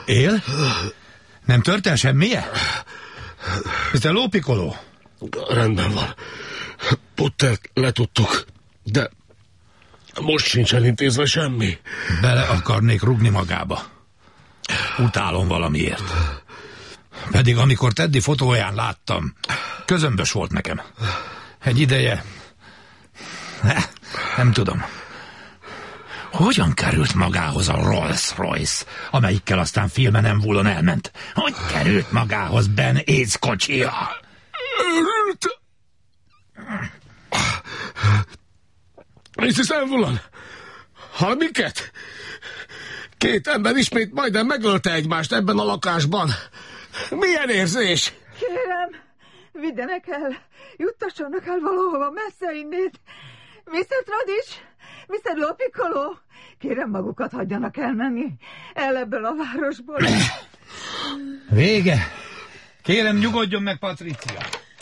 Él? Nem tört el semmije? Mr. Lópikoló? Rendben van. Pottert letudtuk, de most sincs elintézve semmi. Bele akarnék rugni magába. Utálom valamiért. Pedig amikor Teddy fotóján láttam, közömbös volt nekem. Egy ideje... Nem tudom. Hogyan került magához a Rolls-Royce, amelyikkel aztán filmen nem vullon elment? Hogy került magához Ben Aids kocsija? Őrült! Mrs. Envullon, hall minket? Két ember ismét majdnem megölte egymást ebben a lakásban. Milyen érzés? Kérem, vigyenek el, juttassanak el valahova messze innét. Mr. Tradics, Mr. Lópikoló, kérem magukat hagyjanak elmenni el ebből a városból. Vége. Kérem, nyugodjon meg, Patricia.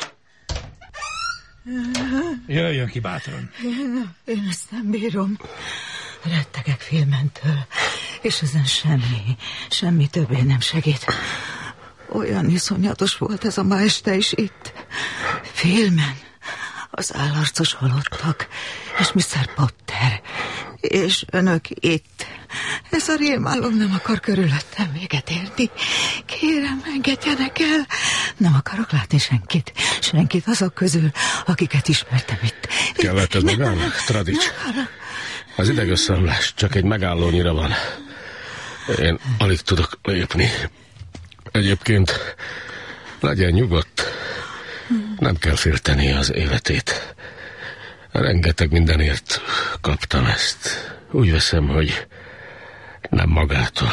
Jöjjön ki bátran. Én ezt nem bírom. Rettegek filmentől, és ezen semmi többé nem segít. Olyan iszonyatos volt ez a ma este is itt. Filmen az állarcos halottak, és Mr. Potter, és önök itt. Ez a rémálom nem akar körülöttem véget érni. Kérem, engedjenek el. Nem akarok látni senkit azok közül, akiket ismertem itt. Kellett ez magának, Tradics? Az idegösszeomlás csak egy megállónyira van. Én alig tudok lépni. Egyébként legyen nyugodt. Nem kell félteni az életét. Rengeteg mindenért kaptam ezt. Úgy veszem, hogy nem magától.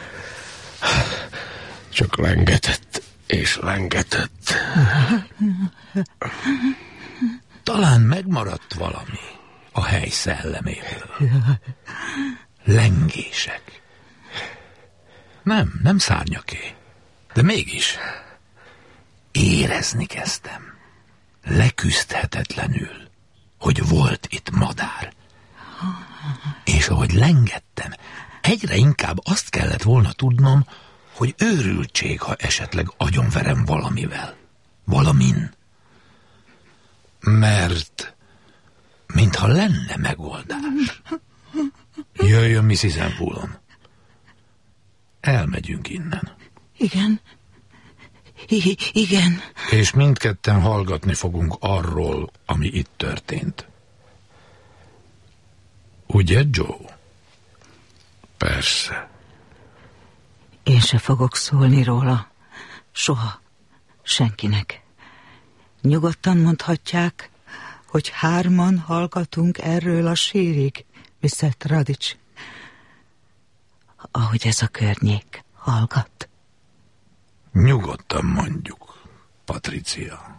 Csak lengetett és lengetett. Talán megmaradt valami a hely szelleméből. Lengések. Nem szárnyaké. De mégis érezni kezdtem. Leküzdhetetlenül, hogy volt itt madár. És ahogy lengettem, egyre inkább azt kellett volna tudnom, hogy őrültség, ha esetleg agyonverem valamivel. Valamin. Mert mintha lenne megoldás. Jöjjön, Mrs. Envullon. Elmegyünk innen. Igen. Igen. És mindketten hallgatni fogunk arról, ami itt történt. Ugye, Joe? Persze. Én se fogok szólni róla. Soha. Senkinek. Nyugodtan mondhatják, hogy 3 hallgatunk erről a sírig, Mr. Tradics. Ahogy ez a környék hallgat. Nyugodtan mondjuk, Patricia.